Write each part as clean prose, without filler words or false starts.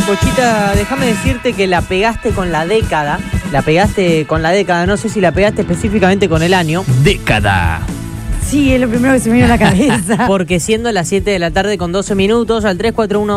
Bochita, déjame decirte que la pegaste con la década. No sé si la pegaste específicamente con el año. Década. Sí, es lo primero que se me vino a la cabeza. Porque siendo las 7 de la tarde con 12 minutos, al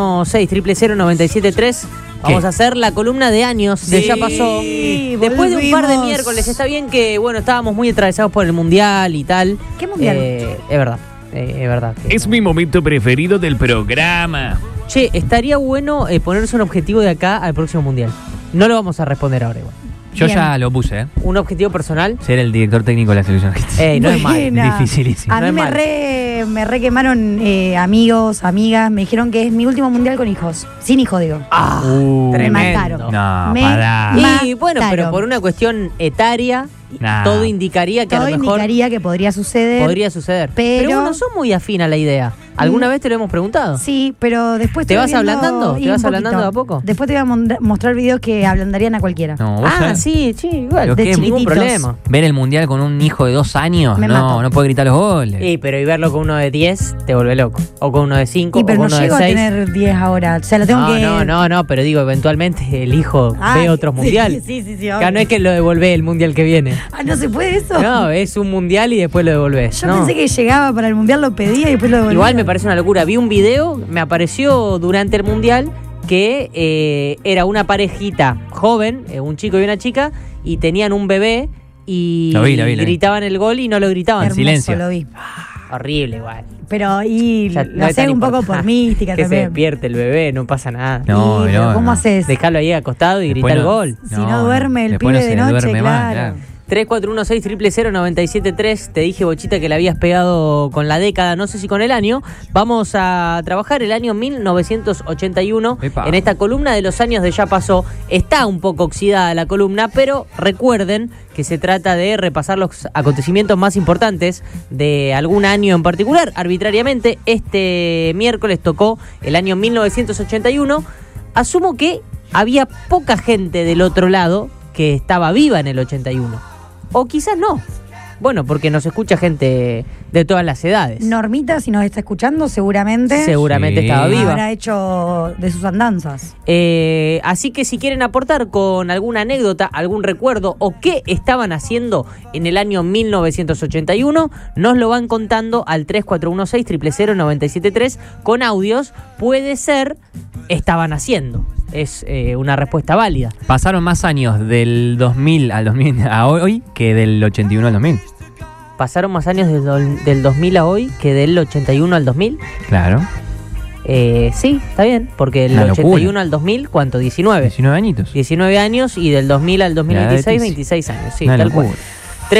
3416-00973, vamos a hacer la columna de años de Ya Pasó. Después de un par de miércoles, está bien que, bueno, estábamos muy atravesados por el Mundial y tal. ¿Qué Mundial? Es verdad. Es mi momento preferido del programa. Che, estaría bueno ponerse un objetivo de acá al próximo Mundial. No lo vamos a responder ahora igual. Yo Bien. ya lo puse, ¿eh? Un objetivo personal. Ser el director técnico de la selección argentina. No es mal. Buena. Dificilísimo. A No mí es me re quemaron amigos, amigas. Me dijeron que es mi último mundial con hijos. Sin hijo, digo. Tremendo. Me mataron. No, Me pará. Y bueno, pero mataron. por una cuestión etaria, Nah. todo indicaría que Todo a lo mejor indicaría que podría suceder. podría suceder. Pero bueno, sos muy afín a la idea. ¿Alguna vez te lo hemos preguntado? Sí, pero después ¿Te estuve vas viendo- ablandando? y ¿Te vas un ablandando poquito. de a poco? Después te voy a mostrar videos que ablandarían a cualquiera. No, vos sabés. Sí, igual. Pero De qué, ningún chiquititos. problema. Ver el mundial con un hijo de 2 años, Me mato. no puede gritar los goles. Pero y verlo con uno de 10 te vuelve loco. O con uno de 5, Y o pero con no uno de llego a 6. tener 10 ahora. O sea, lo tengo que... No, pero digo, eventualmente el hijo Ay, ve otros sí, mundiales. Sí, Acá no es que lo devolvé el mundial que viene. ¿no se puede eso? No, es un mundial y después lo devolvés. Yo No. pensé que llegaba para el mundial, lo pedía y después lo devolvía. Igual me parece una locura. Vi un video, me apareció durante el mundial, que era una parejita joven, un chico y una chica, y tenían un bebé y Lo vi. gritaban el gol y no lo gritaban. Hermoso, silencio. lo vi. Horrible igual. Pero y Ya lo no es sé tan un poco importante. por mística Que se también. despierte el bebé, no pasa nada. No, Sí, pero no, ¿cómo no. haces? Déjalo ahí acostado y Después grita el no. gol. Si no duerme el después pibe no de se noche, duerme más, claro. 3416-00973. Te dije, Bochita, que la habías pegado con la década, no sé si con el año. Vamos a trabajar el año 1981. Epa. En esta columna de los años de Ya Pasó. Está un poco oxidada la columna, pero recuerden que se trata de repasar los acontecimientos más importantes de algún año en particular. Arbitrariamente, este miércoles tocó el año 1981. Asumo que había poca gente del otro lado que estaba viva en el 81. O quizás no. Bueno, porque nos escucha gente de todas las edades. Normita, si nos está escuchando, seguramente Seguramente Sí. estaba viva. habrá hecho de sus andanzas. Así que si quieren aportar con alguna anécdota, algún recuerdo o qué estaban haciendo en el año 1981, nos lo van contando al 3416-00973 con audios. Puede ser, estaban haciendo. Es una respuesta válida. Pasaron más años del 2000 al 2000 a hoy que del 81 al 2000. Pasaron más años del 2000 a hoy que del 81 al 2000. Claro. Sí, está bien, porque del Una locura. 81 al 2000, ¿cuánto? 19. 19 añitos. 19 años y del 2000 al 2026, 26 años. Sí, Una tal cual. locura.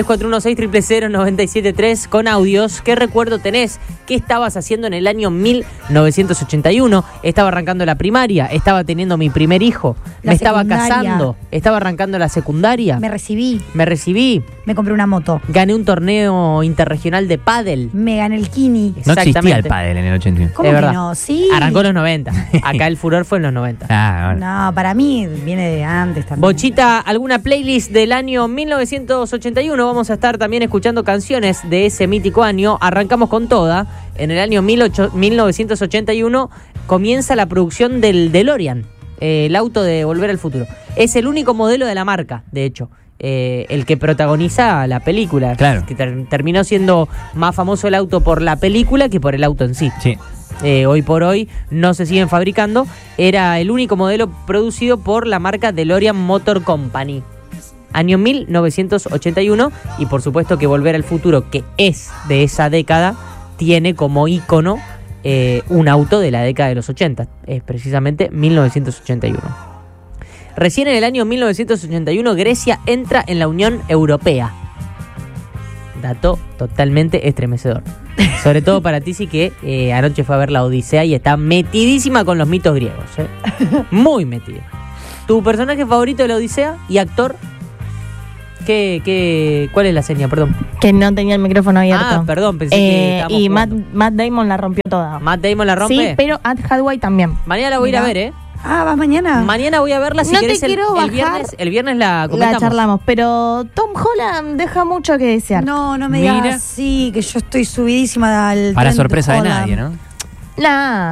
3416-00973 con audios. ¿Qué recuerdo tenés? ¿Qué estabas haciendo en el año 1981? ¿Estaba arrancando la primaria? ¿Estaba teniendo mi primer hijo? La ¿Me estaba secundaria. casando? ¿Estaba arrancando la secundaria? Me recibí, ¿Me recibí? me compré una moto, ¿Gané un torneo interregional de pádel? me gané el Kini. No existía el Exactamente. pádel en el 81. ¿Cómo Es que verdad. no? Sí. Arrancó en los 90. Acá el furor fue en los 90. Ah, bueno. No, para mí viene de antes también. Bochita, ¿alguna playlist del año 1981? Vamos a estar también escuchando canciones de ese mítico año. Arrancamos con toda. En el año 1981 comienza la producción del DeLorean, el auto de Volver al Futuro. Es el único modelo de la marca, de hecho. El que protagoniza la película. Claro. Que terminó siendo más famoso el auto por la película que por el auto en sí. Sí. Hoy por hoy no se siguen fabricando. Era el único modelo producido por la marca DeLorean Motor Company. Año 1981. Y por supuesto que Volver al Futuro, que es de esa década, tiene como ícono un auto de la década de los 80. Es precisamente 1981. Recién en el año 1981 Grecia entra en la Unión Europea. Dato totalmente estremecedor. Sobre todo para Tizi, que anoche fue a ver la Odisea y está metidísima con los mitos griegos. Muy metida. ¿Tu personaje favorito de la Odisea y actor? ¿Cuál es la seña? Perdón. Que no tenía el micrófono abierto. Ah, perdón, pensé que estábamos y Matt jugando. Damon la rompió toda. ¿Matt Damon la rompe? Sí, pero Anne Hathaway también. Mañana la voy a ir a Mirá. ver, ¿eh? Ah, ¿vas mañana? Mañana voy a verla. Si No te querés quiero bajar. el viernes la comentamos. La charlamos, pero Tom Holland deja mucho que desear. No, no me Mira. digas sí, que yo estoy subidísima al Para tren sorpresa de Holland. nadie, ¿no? Nah.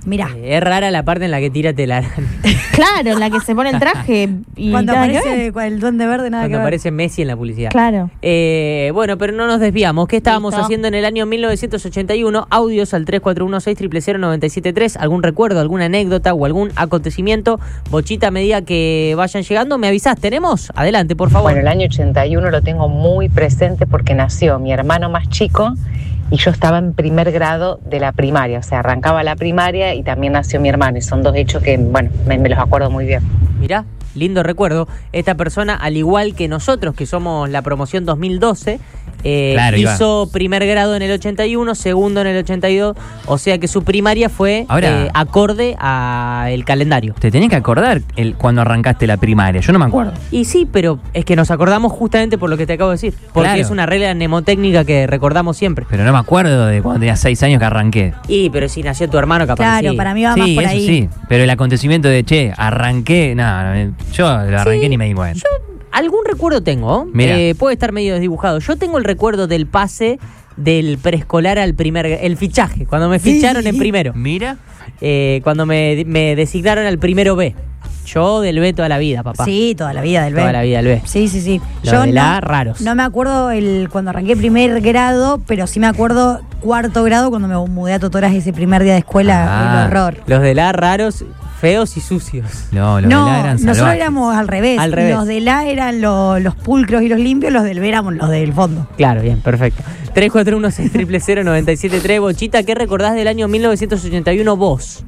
Mirá. Es rara la parte en la que tira telaraña. Claro, la que se pone el traje y Cuando nada que aparece el duende verde, nada Cuando que ver. aparece Messi en la publicidad. Claro. Bueno, pero no nos desviamos. ¿Qué estábamos Listo. haciendo en el año 1981? Audios al 3416-000-973. ¿Algún recuerdo, alguna anécdota o algún acontecimiento? Bochita, a medida que vayan llegando, me avisás. ¿Tenemos? Adelante, por favor. Bueno, el año 81 lo tengo muy presente porque nació mi hermano más chico y yo estaba en primer grado de la primaria, o sea, arrancaba la primaria y también nació mi hermano y son dos hechos que, bueno, me los acuerdo muy bien. Mirá, lindo recuerdo. Esta persona, al igual que nosotros, que somos la promoción 2012, Claro, hizo primer grado en el 81, segundo en el 82, o sea que su primaria fue Ahora- acorde al calendario. Te tenés que acordar cuando arrancaste la primaria. Yo no me acuerdo. Y sí, pero es que nos acordamos justamente por lo que te acabo de decir, porque Claro. es una regla mnemotécnica que recordamos siempre. Pero no me acuerdo de cuando tenía 6 años que arranqué. Y pero si nació tu hermano, capaz Claro, sí. para mí va más Sí, por eso ahí. sí. Pero el acontecimiento de, arranqué. No, yo lo arranqué ni me di cuenta. Algún recuerdo tengo, Mira. puede estar medio desdibujado. Yo tengo el recuerdo del pase del preescolar al el fichaje, cuando me ficharon en primero. Mira. Cuando me designaron al primero B. Yo del B toda la vida, papá. Sí, toda la vida del B. Toda la vida del B. Sí, sí, sí. Lo de la raros. No me acuerdo cuando arranqué primer grado, pero sí me acuerdo cuarto grado cuando me mudé a Totoras ese primer día de escuela, el horror. Los de la raros, feos y sucios. No, los No, de la eran nosotros salvajes. éramos al revés. Al revés. Los de la eran los pulcros y los limpios, los del B éramos los del fondo. Claro, bien, perfecto. 341-600-00973. Bochita, ¿qué recordás del año 1981 vos?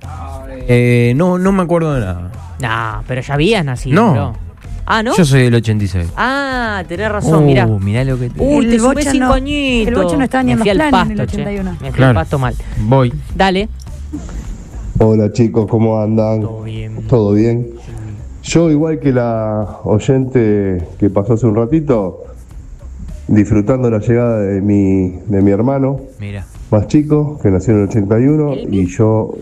No me acuerdo de nada. No, pero ya habías nacido, No. bro. Ah, ¿no? Yo soy del 86. Ah, tenés razón, mirá. Mirá lo que te... Uy, te El sumé Bocha 5 no- añitos. el Bocha no estaba ni en Me fui los al planes en el pasto, che. 81. Me fui al Claro. pasto mal. Voy. Dale. Hola chicos, ¿cómo andan? Todo bien. ¿Todo bien? Yo, igual que la oyente que pasó hace un ratito, disfrutando la llegada de mi hermano Mira. más chico, que nació en el 81, y yo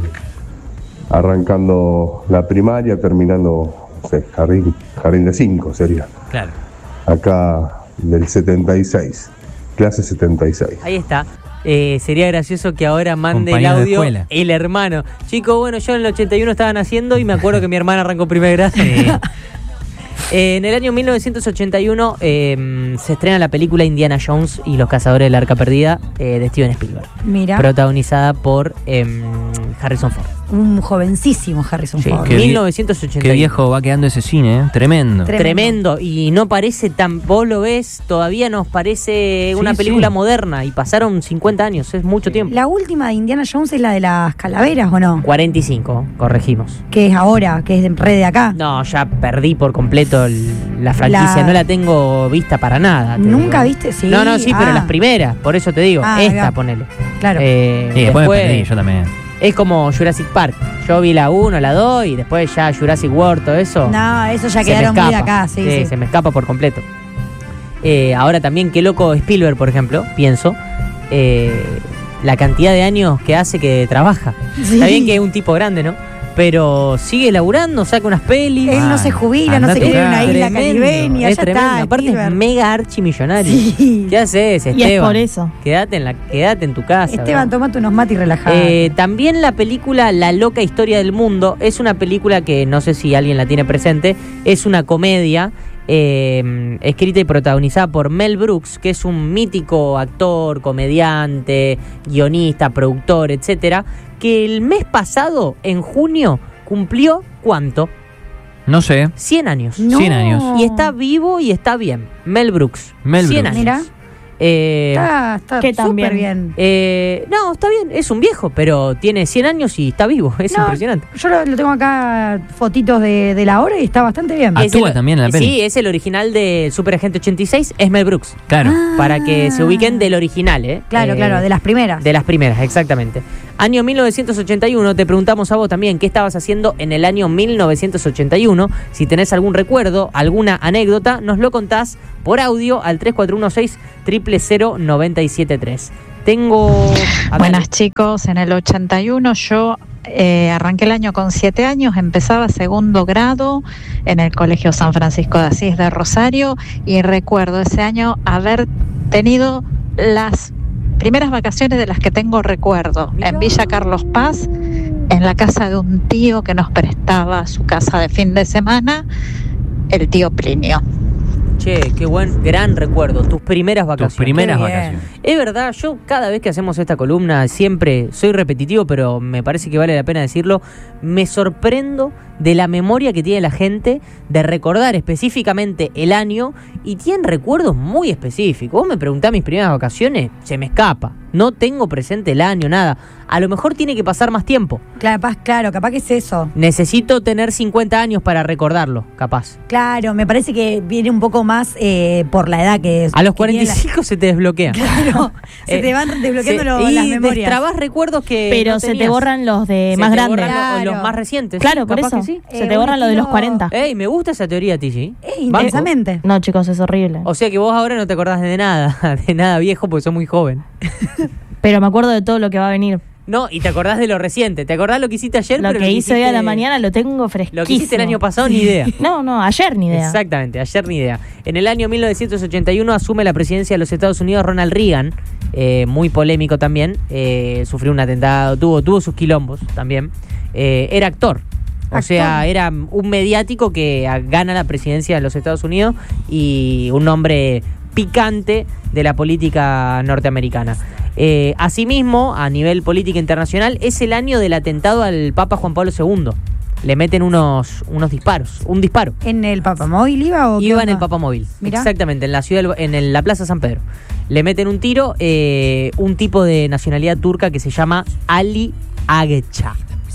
arrancando la primaria, terminando, no sé, jardín de 5 sería, Claro. acá del 76, clase 76. Ahí está. Sería gracioso que ahora mande el Compañeros de audio escuela. el hermano. Chico, bueno, yo en el 81 estaba naciendo y me acuerdo que mi hermana arrancó primer grado. En el año 1981 se estrena la película Indiana Jones y los cazadores del arca perdida de Steven Spielberg. Mira, Protagonizada por Harrison Ford. un jovencísimo Harrison Sí, Ford. Qué 1981. Qué viejo va quedando ese cine, Tremendo. Tremendo. Y no parece tan... Vos lo ves, todavía nos parece una Sí, película sí. moderna. Y pasaron 50 años, es mucho tiempo. La última de Indiana Jones es la de las calaveras, ¿o no? 45, corregimos. Que es ahora, que es de red de acá. No, ya perdí por completo la franquicia, La- no la tengo vista para nada. te ¿Nunca digo. viste? Sí. No, sí, pero las primeras, por eso te digo, Ah, esta, acá. ponele. Claro. Y después me perdí, yo también. Es como Jurassic Park. Yo vi la 1, la 2 y después ya Jurassic World, todo eso. No, eso ya se me quedaron muy de escapa. acá, sí. Se me escapa por completo. Ahora también, qué loco Spielberg, por ejemplo, pienso. La cantidad de años que hace que trabaja. Sí. Está bien que es un tipo grande, ¿no? Pero sigue laburando, saca unas pelis. Él no se jubila, no andá se a quiere ir a una tocar. isla Tremendo, caribeña, es ya tremendo. está. Aparte es Spielberg. mega archimillonario. Sí. ¿Qué haces, Y Esteban? es por eso. Quédate en tu casa. Esteban, bro. tomate unos mates y relajate. También la película La loca historia del mundo es una película que no sé si alguien la tiene presente. Es una comedia escrita y protagonizada por Mel Brooks, que es un mítico actor, comediante, guionista, productor, etcétera, que el mes pasado, en junio, cumplió ¿cuánto? No sé. 100 años. No. 100 años. Y está vivo y está bien. Mel Brooks. Mel 100 Brooks. años. Mirá. Está ¿Qué tan súper bien? bien. No, está bien, es un viejo, pero tiene 100 años y está vivo, es No, impresionante. Yo lo tengo acá, fotitos de la hora y está bastante bien. Ah, Es Actúa también en la peli. Sí, es el original de Super Agente 86, es Mel Brooks. Claro. Para que se ubiquen del original, ¿eh? Claro, claro, de las primeras. De las primeras, exactamente. Año 1981, te preguntamos a vos también qué estabas haciendo en el año 1981. Si tenés algún recuerdo, alguna anécdota, nos lo contás por audio al 3416-000973. Tengo... Buenas chicos, en el 81 yo arranqué el año con 7 años, empezaba segundo grado en el Colegio San Francisco de Asís de Rosario y recuerdo ese año haber tenido las primeras vacaciones de las que tengo recuerdo, en Villa Carlos Paz, en la casa de un tío que nos prestaba su casa de fin de semana, el tío Plinio. Che, qué gran recuerdo. Tus primeras vacaciones. Tus primeras Qué bien. vacaciones. Es verdad, yo cada vez que hacemos esta columna siempre soy repetitivo, pero me parece que vale la pena decirlo. Me sorprendo de la memoria que tiene la gente de recordar específicamente el año y tienen recuerdos muy específicos. Vos me preguntás mis primeras vacaciones, se me escapa. No tengo presente el año, nada. A lo mejor tiene que pasar más tiempo. Claro, capaz que es eso. Necesito tener 50 años para recordarlo, capaz. Claro, me parece que viene un poco más por la edad que es. A los que tiene 45 se te desbloquea. Claro, se te van desbloqueando las y memorias. destrabás recuerdos que Pero no se te tenías. borran los de Se más te grandes. borran Claro. los más recientes. Claro, sí, por capaz eso. que sí. Se te un borran los de los estilo- 40. Ey, me gusta esa teoría, Tiji. Intensamente. No, chicos, es horrible. O sea que vos ahora no te acordás de nada, de nada viejo porque sos muy joven. Pero me acuerdo de todo lo que va a venir. No, y te acordás de lo reciente. ¿Te acordás lo que hiciste ayer? Lo pero que hice hoy a la hiciste- mañana lo tengo fresquísimo. Lo que hiciste el año pasado, ni idea. No, ayer ni idea. Exactamente, ayer ni idea. En el año 1981 asume la presidencia de los Estados Unidos Ronald Reagan, muy polémico también, sufrió un atentado, tuvo sus quilombos también. Era actor. O sea, era un mediático que gana la presidencia de los Estados Unidos y un hombre picante de la política norteamericana. Asimismo, a nivel política internacional, es el año del atentado al Papa Juan Pablo II. Le meten unos disparos, un disparo. ¿En el Papamóvil iba o qué Iba en onda? el Papamóvil, Mirá. exactamente, en la ciudad, en la Plaza San Pedro. Le meten un tiro, un tipo de nacionalidad turca que se llama Ali Agca.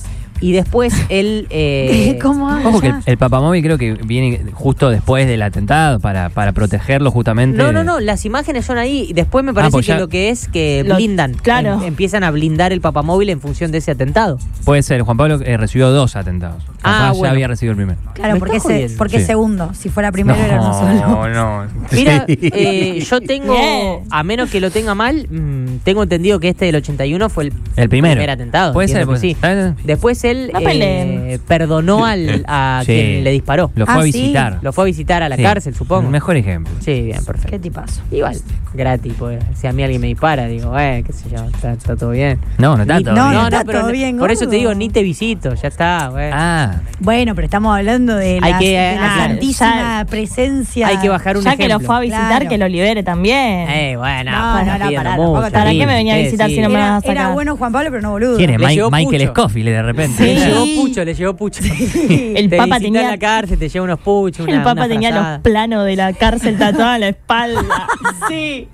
Y después él... ¿Cómo Ojo que allá? el papamóvil creo que viene justo después del atentado para protegerlo justamente. No, las imágenes son ahí. Y después me parece pues que ya- lo que es que Lo- blindan. claro. Empiezan a blindar el papamóvil en función de ese atentado. Puede ser, Juan Pablo recibió 2 atentados. Capaz bueno. ya había recibido el primero. Claro, Me porque estás jodiendo. porque es Sí. segundo. Si fuera primero era uno solo. No. Mira, Sí. yo tengo, Bien. a menos que lo tenga mal, tengo entendido que este del 81 fue El primero. primer atentado. Puede ser, entiendo que puede ser. sí. Después él No peleen. perdonó a Sí. quien le disparó. Lo fue Ah, a sí. visitar. Lo fue a visitar a la Sí. cárcel, supongo. Mejor ejemplo. Sí, bien, perfecto. Qué tipazo. Igual, gratis, pues. Si a mí alguien me dispara, digo, qué sé yo, está todo bien. No está Ni- todo no, bien. no está todo bien, por eso te gordo. digo, ni te visito, ya está, güey. Ah, Bueno, pero estamos hablando de Hay la, que, de la claro, santísima presencia. Hay que bajar un Ya que ejemplo. lo fue a visitar, Claro. que lo libere también. Bueno, No, pues, no, estás no, pidiendo pará, mucho, tampoco ¿Para sí. qué me venía a visitar si no me vas a Era sacar? bueno Juan Pablo, pero no boludo. ¿quién es? Le llegó Michael Pucho. Scofield de repente. Sí. Le llevó pucho. El Te Papa visita tenía- en la cárcel, te lleva unos puchos, El Papa tenía frazada. los planos de la cárcel tatuados en la espalda. Sí.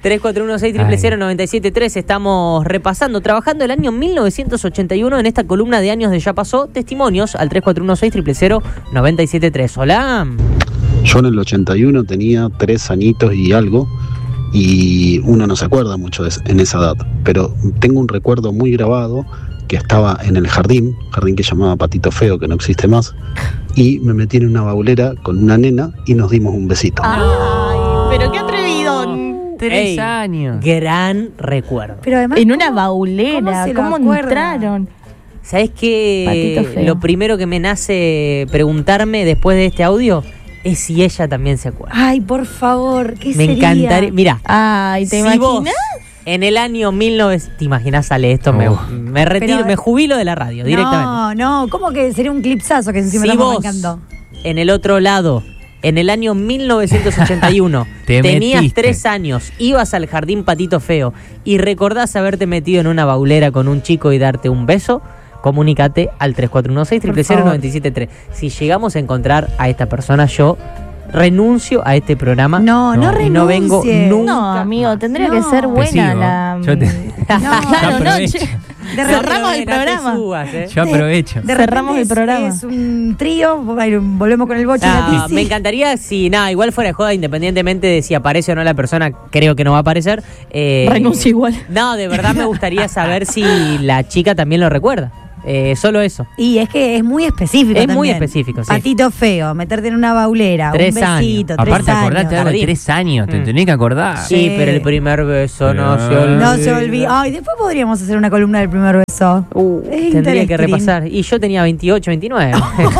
341-600-973. Estamos repasando, trabajando el año 1981 en esta columna de años de Ya Pasó. Testimonios al 341-600-973. Hola. Yo en el 81 tenía 3 añitos y algo, y uno no se acuerda mucho en esa edad, pero tengo un recuerdo muy grabado que estaba en el jardín que llamaba Patito Feo, que no existe más, y me metí en una baulera con una nena y nos dimos un besito. Ay, pero qué atrevido. 3 Ey, años. Gran recuerdo. Pero además, En una ¿cómo baulera. se lo ¿Cómo acuerda? entraron? ¿Sabes qué? Patito Feo. Lo primero que me nace preguntarme después de este audio es si ella también se acuerda. Ay, por favor, ¿qué Me sería? encantaría. Mira, Ay, ¿te si vos imaginas? en el año 1900. ¿Te imaginas? Sale esto, me retiro, Pero- me jubilo de la radio directamente. No, ¿cómo que sería un clipsazo que encima Si estamos vos, arrancando? en el otro lado, en el año 1981, Te tenías metiste. 3 años, ibas al jardín Patito Feo y recordás haberte metido en una baulera con un chico y darte un beso, comunícate al 341-600-973. Si llegamos a encontrar a esta persona, yo renuncio a este programa. No, no y no vengo renuncie. nunca. No, amigo, más. tendría No. que ser Te buena sigo. la. Yo te- Claro, no, aprovecho. che. De Cerramos el No te programa. subas, Yo aprovecho. De Cerramos repente el programa. Es un trío, volvemos con el boche y la Ah, tizi. me encantaría si, igual fuera de joda, independientemente de si aparece o no la persona, creo que no va a aparecer. Renuncio igual. No, de verdad me gustaría saber si la chica también lo recuerda. Solo eso. Y es que es muy específico. Es muy también. específico, sí. Patito Feo, meterte en una baulera, 3 un besito, 3 Aparte, años. acordate algo de Jardín. 3 años. Te Mm. tenés que acordar. Sí, pero el primer beso no se No. olvida. No se olvida. Ay, después podríamos hacer una columna del primer beso. Es Tendría que interesting. repasar. Y yo tenía 28, 29.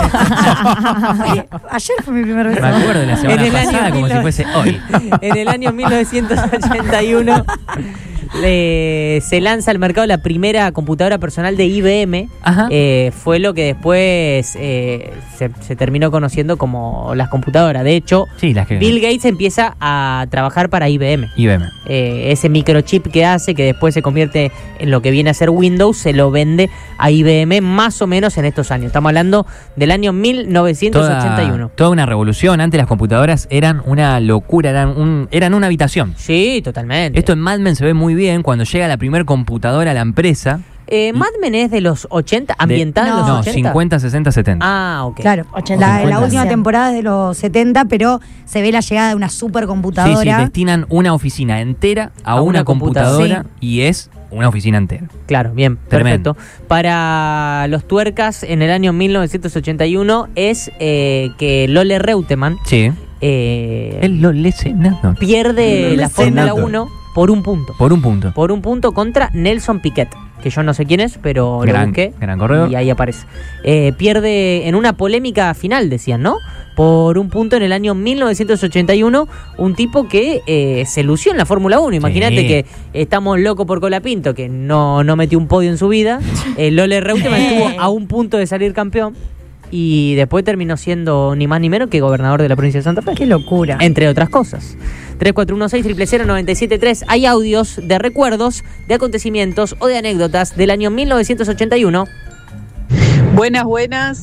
Ayer fue mi primer beso. Me acuerdo de la semana En el año pasada como si 1900. fuese hoy. En el año 1981 Se lanza al mercado la primera computadora personal de IBM. Ajá. Fue lo que después se terminó conociendo como las computadoras. De hecho, Sí, las que... Bill Gates empieza a trabajar para IBM. IBM. Ese microchip que hace, que después se convierte en lo que viene a ser Windows, se lo vende a IBM más o menos en estos años. Estamos hablando del año 1981. Toda una revolución. Antes las computadoras eran una locura, eran una habitación. Sí, totalmente. Esto en Mad Men se ve muy bien cuando llega la primer computadora a la empresa. Mad Men es de los 80, ambientada en los No, 80. 50, 60, 70. Ah, ok. Claro, 80, la 50. última temporada es de los 70, pero se ve la llegada de una Sí, supercomputadora. destinan una oficina entera a A una una computadora computadora. y es una oficina entera. Claro, bien, Tremendo. perfecto. Para los tuercas, en el año 1981 es que Lole Reutemann Sí. Él lo lee no. pierde la Fórmula 1 por un punto. Por un punto. Por un punto contra Nelson Piquet, que yo no sé quién es, pero lo busqué. Gran corredor. Y ahí aparece. Pierde en una polémica final, decían, ¿no? Por un punto en el año 1981, un tipo que se lució en la Fórmula 1. Imagínate Sí. que estamos locos por Colapinto, que no metió un podio en su vida. Lole Reutemann estuvo a un punto de salir campeón. Y después terminó siendo ni más ni menos que gobernador de la provincia de Santa Fe. Qué locura. Entre otras cosas. 3416-00973. Hay audios de recuerdos, de acontecimientos o de anécdotas del año 1981. Buenas.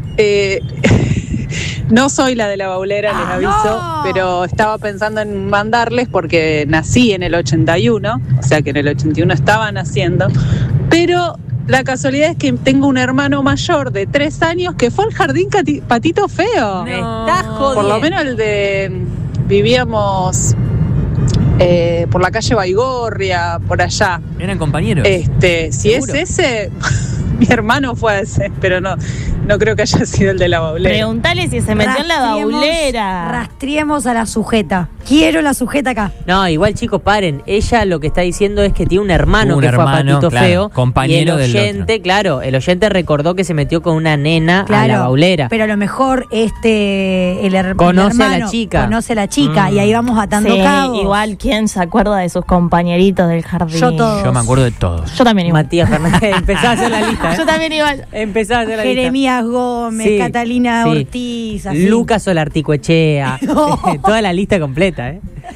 No soy la de la baulera, les aviso, no. pero estaba pensando en mandarles porque nací en el 81, o sea que en el 81 estaba naciendo, pero la casualidad es que tengo un hermano mayor de 3 años que fue al jardín Patito Feo. Me estás jodiendo. Por lo menos el de... Vivíamos por la calle Baigorria, por allá. ¿Eran compañeros? Si ¿Seguro? es ese, mi hermano fue ese, pero no creo que haya sido el de la baulera. Preguntale si se metió en la baulera. Rastriemos a la sujeta. Quiero la sujeta acá. No, igual chicos, paren. Ella lo que está diciendo es que tiene un hermano Un que fue a hermano, Patito claro, Feo. compañero y el del oyente, claro, el oyente recordó que se metió con una nena a la baulera. Pero a lo mejor el Conoce a la hermano chica. Conoce a la chica y ahí vamos atando Sí, cabos. igual, ¿quién se acuerda de sus compañeritos del jardín? Yo todos. Yo me acuerdo de todos. Yo también igual. Matías Fernández, empezá a hacer la lista. Yo también igual. Empezá a hacer la lista. Jeremías Gómez, Sí, Catalina sí. Ortiz, así. Lucas Solarticoechea. Toda la lista completa,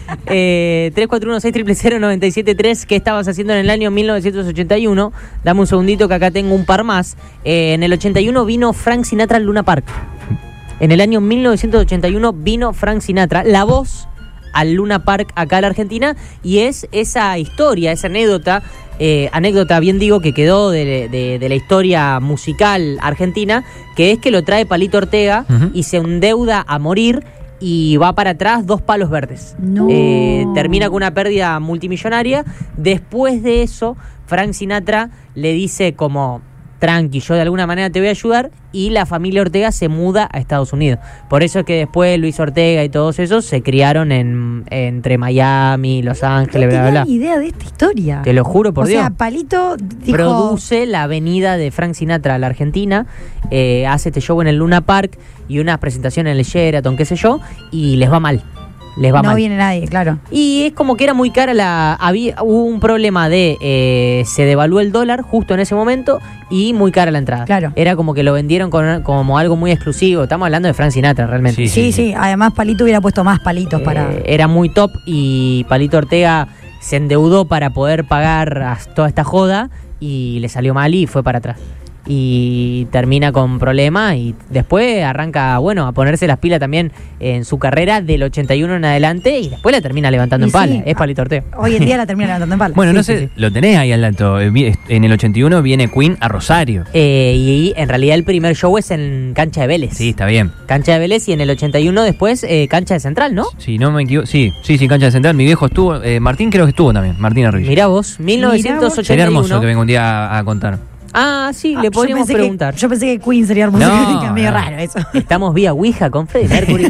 3416-00973. ¿Qué estabas haciendo en el año 1981? Dame un segundito que acá tengo un par más. En el 81 vino Frank Sinatra al Luna Park. En el año 1981 vino Frank Sinatra, la voz al Luna Park acá a la Argentina, y es esa historia, esa anécdota, bien digo, que quedó de la historia musical argentina, que es que lo trae Palito Ortega y se endeuda a morir y va para atrás 2 palos verdes. No. Termina con una pérdida multimillonaria. Después de eso, Frank Sinatra le dice como... tranqui, yo de alguna manera te voy a ayudar, y la familia Ortega se muda a Estados Unidos. Por eso es que después Luis Ortega y todos esos se criaron entre Miami, Los Ángeles, No bla, tenía bla, ni bla. idea de esta historia. Te lo juro por Dios. O sea, Palito dijo... Produce la venida de Frank Sinatra a la Argentina, hace este show en el Luna Park y unas presentaciones en el Sheraton, qué sé yo, y les va mal. Les va no mal. viene nadie, claro. Y es como que era muy cara hubo un problema de se devaluó el dólar justo en ese momento y muy cara la entrada. Claro. Era como que lo vendieron como algo muy exclusivo. Estamos hablando de Frank Sinatra realmente. Sí. Además, Palito hubiera puesto más palitos para... Era muy top y Palito Ortega se endeudó para poder pagar toda esta joda y le salió mal y fue para atrás. Y termina con problemas y después arranca, a ponerse las pilas también en su carrera del 81 en adelante y después la termina levantando Y en pala. sí, Es Palito Ortega. Hoy en día la termina levantando en pala. Bueno, Sí, no sí, sé, sí. lo tenés ahí al dato. En el 81 viene Queen a Rosario. Y en realidad el primer show es en Cancha de Vélez. Sí, está bien. Cancha de Vélez y en el 81 después Cancha de Central, ¿no? Si no me equivoco. Sí, Cancha de Central. Mi viejo estuvo. Martín creo que estuvo también. Martín Arruyo. Mirá vos, 1981. Sería hermoso que venga un día a contar. Ah, sí, le yo podríamos pensé preguntar. yo pensé que Queen sería hermoso. No, medio no. raro eso. Estamos vía Ouija con Freddy Mercury.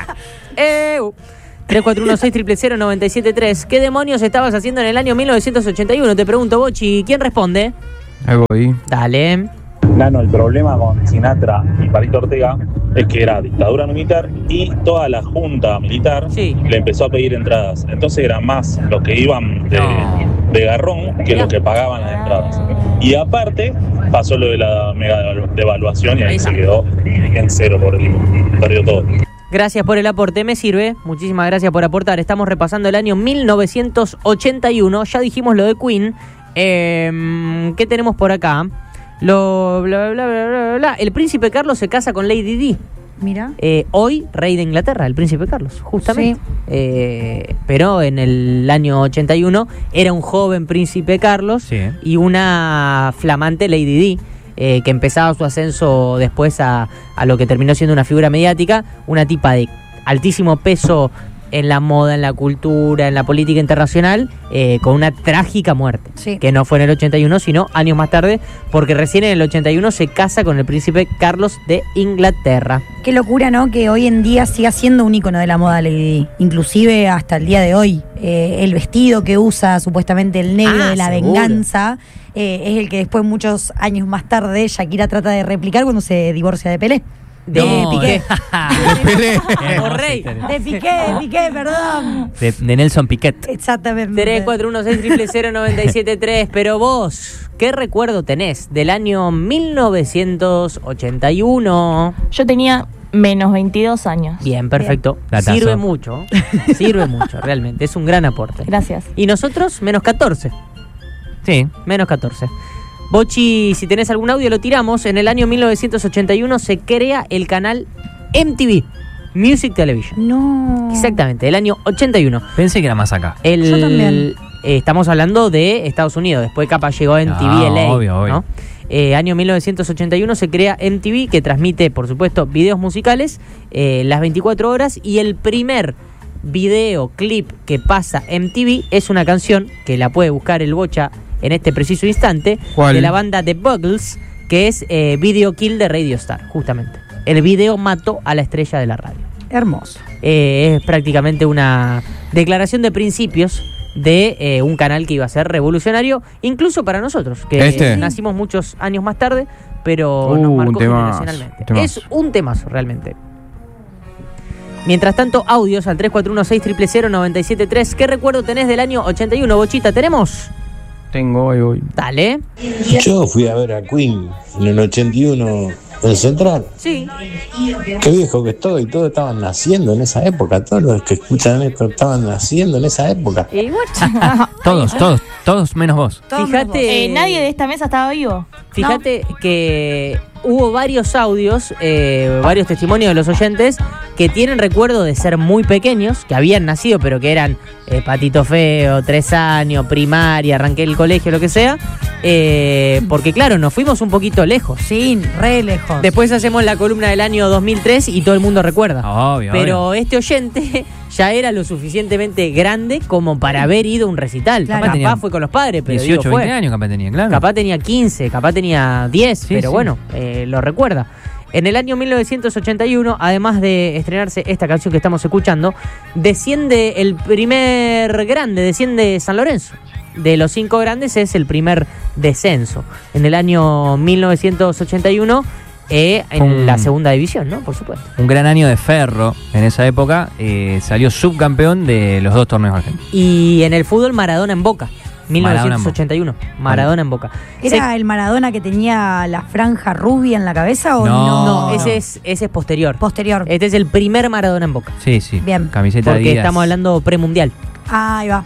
3416-00973. ¿Qué demonios estabas haciendo en el año 1981? Te pregunto, Bochi. ¿Quién responde? Algo ahí. Dale. Nano, el problema con Sinatra y Palito Ortega es que era dictadura militar y toda la junta militar le empezó a pedir entradas. Entonces eran más los que iban de garrón que lo que pagaban las entradas. Y aparte, pasó lo de la mega devaluación y ahí se quedó en cero por el IVA. Perdió todo. Gracias por el aporte, me sirve. Muchísimas gracias por aportar. Estamos repasando el año 1981. Ya dijimos lo de Queen. ¿Qué tenemos por acá? Bla, bla, bla, bla, bla, bla. El príncipe Carlos se casa con Lady Di. Mira. Hoy, rey de Inglaterra, el príncipe Carlos, justamente. Sí. Pero en el año 81 era un joven príncipe Carlos y una flamante Lady Di. Que empezaba su ascenso después a lo que terminó siendo una figura mediática, una tipa de altísimo peso en la moda, en la cultura, en la política internacional, con una trágica muerte, que no fue en el 81, sino años más tarde, porque recién en el 81 se casa con el príncipe Carlos de Inglaterra. Qué locura, ¿no? Que hoy en día siga siendo un ícono de la moda Lady Di, inclusive hasta el día de hoy. El vestido que usa, supuestamente el negro de la venganza, es el que después, muchos años más tarde, Shakira trata de replicar cuando se divorcia de Pelé. De Piqué. De Piqué, perdón. De Nelson Piquet. Exactamente. 341-600-973. Pero vos, ¿qué recuerdo tenés del año 1981? Yo tenía menos 22 años. Bien, perfecto. Bien. Sirve mucho, realmente. Es un gran aporte. Gracias. Y nosotros, menos 14. Sí. Menos 14. Bochi, si tenés algún audio lo tiramos. En el año 1981 se crea el canal MTV, Music Television. No. Exactamente, el año 81. Pensé que era más acá. Yo también. Estamos hablando de Estados Unidos. Después capaz llegó MTV LA. Obvio. ¿No? Año 1981 se crea MTV, que transmite, por supuesto, videos musicales las 24 horas. Y el primer videoclip que pasa MTV es una canción que la puede buscar el Bocha en este preciso instante. ¿Cuál? De la banda The Buggles, que es Video Kill de Radio Star, justamente. El video mató a la estrella de la radio. Hermoso. Es prácticamente una declaración de principios de un canal que iba a ser revolucionario, incluso para nosotros, que nacimos muchos años más tarde, pero nos marcó generacionalmente. Es un temazo, realmente. Mientras tanto, audios al 341-600-973. ¿Qué recuerdo tenés del año 81, Bochita? ¿Tenemos? Tengo hoy. Dale. Yo fui a ver a Queen en el 81 en Central. Sí. Qué viejo que estoy, todos estaban naciendo en esa época, todos los que escuchan esto estaban naciendo en esa época. Todos menos vos. Fíjate, nadie de esta mesa estaba vivo. Fíjate que hubo varios audios, varios testimonios de los oyentes que tienen recuerdo de ser muy pequeños, que habían nacido pero que eran patito feo, 3 años, primaria, arranqué el colegio, lo que sea, porque claro, nos fuimos un poquito lejos. Sí, re lejos. Después hacemos la columna del año 2003 y todo el mundo recuerda. Obvio. Este oyente ya era lo suficientemente grande como para haber ido a un recital. Claro. Capaz fue con los padres, pero 18, fue. 20 años capaz tenía, claro. Capaz tenía 15, capaz tenía 10, pero bueno, lo recuerda. En el año 1981, además de estrenarse esta canción que estamos escuchando, desciende el primer grande, desciende San Lorenzo. De los 5 grandes es el primer descenso. En el año 1981, en la segunda división, ¿no? Por supuesto. Un gran año de Ferro en esa época, salió subcampeón de los 2 torneos argentinos. Y en el fútbol, Maradona en Boca. 1981, Maradona en Boca. ¿Era el Maradona que tenía la franja rubia en la cabeza o no? Ese es posterior. Posterior. Este es el primer Maradona en Boca. Sí. Bien. Camiseta Porque Adidas. estamos hablando premundial. Ahí va.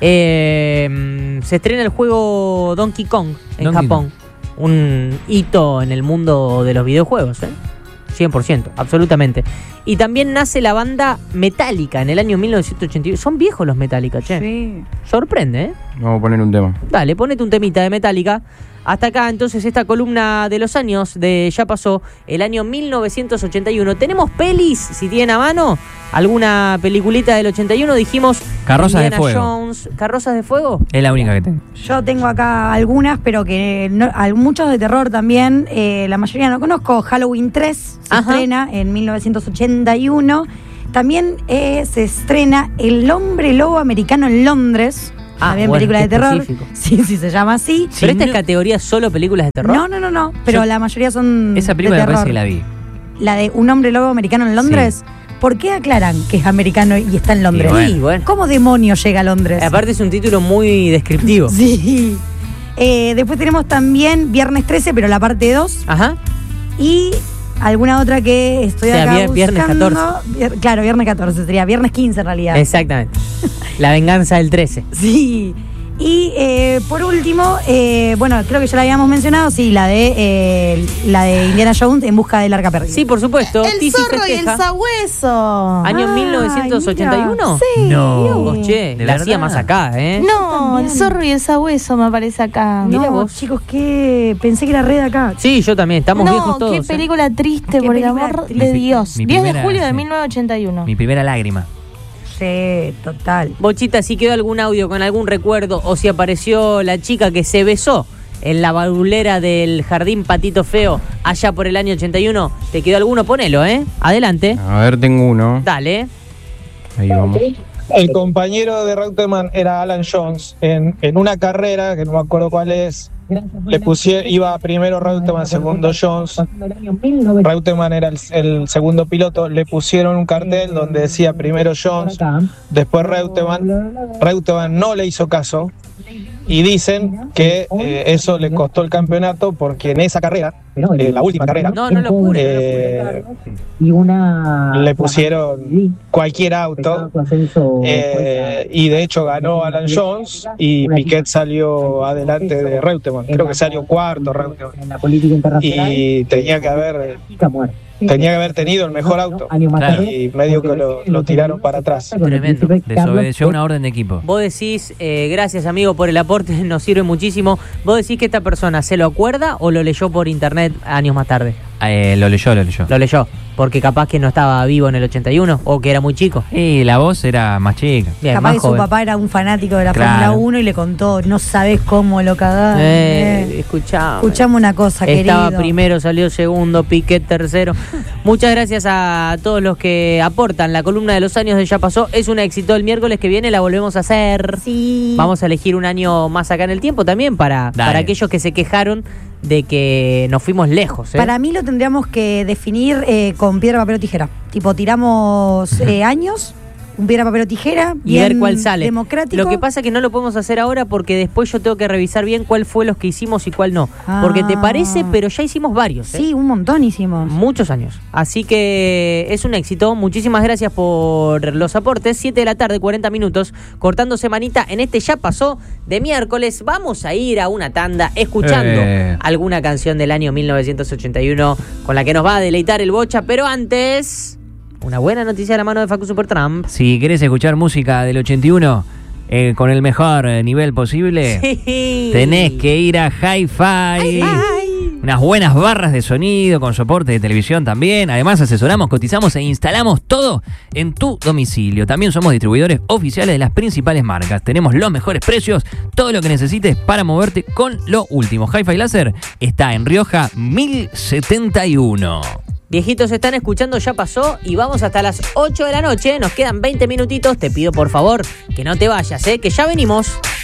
Se estrena el juego Donkey Kong en Japón. Un hito en el mundo de los videojuegos, 100%, absolutamente. Y también nace la banda Metallica en el año 1981. Son viejos los Metallica, che. Sí. Sorprende, Vamos a poner un tema. Dale, ponete un temita de Metallica. Hasta acá, entonces, esta columna de los años de Ya Pasó, el año 1981. ¿Tenemos pelis, si tienen a mano? ¿Alguna peliculita del 81? Dijimos Carrozas de Indiana Fuego. Jones. ¿Carrozas de Fuego? Es la única que tengo. Yo tengo acá algunas, pero que muchos de terror también. La mayoría no conozco. Halloween 3 se estrena en 1981. También se estrena El Hombre Lobo Americano en Londres. También película de terror. Sí, se llama así. ¿Pero esta es categoría solo películas de terror? No. Pero la mayoría son esa película de terror. parece que la vi. La de Un Hombre Lobo Americano en Londres. ¿Por qué aclaran que es americano y está en Londres? Sí, bueno. ¿Cómo demonios llega a Londres? Aparte es un título muy descriptivo. Sí. Después tenemos también Viernes 13, pero la parte 2. Ajá. Y alguna otra que estoy acá buscando. Viernes 14. Claro, Viernes 14 sería. Viernes 15 en realidad. Exactamente. La venganza del 13. Sí. Y por último, bueno, creo que ya la habíamos mencionado, sí, la de Indiana Jones en busca del arca perdida. Sí, por supuesto. El Tizi zorro y el festeja. sabueso. ¿Año 1981? Sí. No. Che, ¿De la verdad? hacía más acá, ¿eh? No, el zorro y el sabueso me aparece acá. No, Mira vos. chicos, que pensé que era red acá. Sí, yo también. Estamos viejos No, todos. qué película triste, por el película amor triste. de Dios. Mi 10 de primera, julio de sí. 1981. Mi primera lágrima. Sí, total. Bochita, si quedó algún audio con algún recuerdo o si apareció la chica que se besó en la baulera del Jardín Patito Feo allá por el año 81, ¿te quedó alguno? Ponelo, ¿eh? Adelante. A ver, tengo uno. Dale. Ahí vamos. El compañero de Reutemann era Alan Jones. En una carrera, que no me acuerdo cuál es, le pusieron, iba primero Reutemann, segundo Jones. Reutemann era el segundo piloto. Le pusieron un cartel donde decía primero Jones, después Reutemann. Reutemann no le hizo caso. Y dicen que eso le costó el campeonato porque en esa carrera, la última carrera, No lo pude. le pusieron cualquier auto y de hecho ganó Alan Jones y Piquet salió adelante de Reutemann. Creo que salió cuarto Reutemann. Y tenía que haber tenido el mejor auto. Claro. Y medio que lo tiraron para atrás. Tremendo. Desobedeció una orden de equipo. Vos decís, gracias amigo por el aporte, nos sirve muchísimo. ¿Vos decís que esta persona se lo acuerda o lo leyó por internet años más tarde? Lo leyó. Lo leyó, porque capaz que no estaba vivo en el 81 o que era muy chico. Y la voz era más chica. Bien, Capaz más que su joven. papá era un fanático de la Claro. Fórmula 1 y le contó, no sabés cómo lo cagás. Escuchame. Escuchame una cosa, Estaba querido. primero, salió segundo, Piquet tercero. Muchas gracias a todos los que aportan. La columna de los años de Ya Pasó es un éxito. El miércoles que viene la volvemos a hacer. Sí. Vamos a elegir un año más acá en el tiempo también para aquellos que se quejaron de que nos fuimos lejos. Para mí lo tendríamos que definir con piedra, papel o tijera. Tipo, tiramos años, un piedra, papel o tijera, Y bien ver cuál sale. democrático. Lo que pasa es que no lo podemos hacer ahora porque después yo tengo que revisar bien cuál fue los que hicimos y cuál no. Porque te parece, pero ya hicimos varios. Sí, un montón hicimos. Muchos años. Así que es un éxito. Muchísimas gracias por los aportes. 7 de la tarde, 40 minutos. Cortando semanita en este Ya Pasó de miércoles. Vamos a ir a una tanda escuchando alguna canción del año 1981 con la que nos va a deleitar el Bocha. Pero antes, una buena noticia a la mano de Facu Supertramp. Si querés escuchar música del 81 con el mejor nivel posible, tenés que ir a Hi-Fi. Unas buenas barras de sonido con soporte de televisión también. Además asesoramos, cotizamos e instalamos todo en tu domicilio. También somos distribuidores oficiales de las principales marcas. Tenemos los mejores precios, todo lo que necesites para moverte con lo último. Hi-Fi Láser está en Rioja 1071. Viejitos, están escuchando Ya Pasó y vamos hasta las 8 de la noche. Nos quedan 20 minutitos. Te pido por favor que no te vayas, que ya venimos.